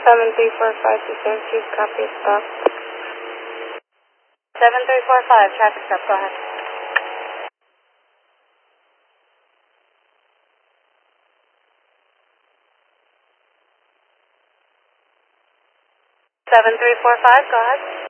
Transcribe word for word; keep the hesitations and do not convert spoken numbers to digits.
seven three four five to Saint Chief, copy stop. seven three four five, traffic stop, go ahead. seven three four five, go ahead.